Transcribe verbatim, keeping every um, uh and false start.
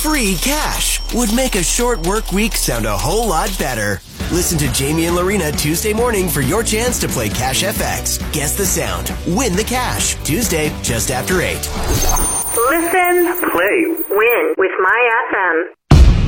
Free cash would make a short work week sound a whole lot better. Listen to Jamie and Lorena Tuesday morning for your chance to play Cash F X. Guess the sound. Win the cash. Tuesday, just after eight. Listen, play, win with My F M.